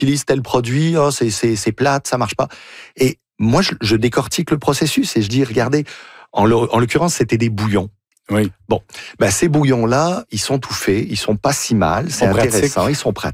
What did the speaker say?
utilise tel produit, oh, c'est plate, ça marche pas. Et moi, je décortique le processus et je dis, regardez, en l'occurrence, c'était des bouillons. Oui. Bon, ces bouillons-là, ils sont tout faits, ils sont pas si mal, c'est intéressant, ils sont pratiques.